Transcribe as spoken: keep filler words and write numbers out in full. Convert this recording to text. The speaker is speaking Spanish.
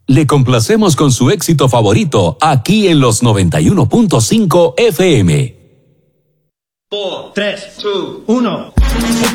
Le complacemos con su éxito favorito aquí en los noventa y uno punto cinco F M. cuatro, tres, dos, uno.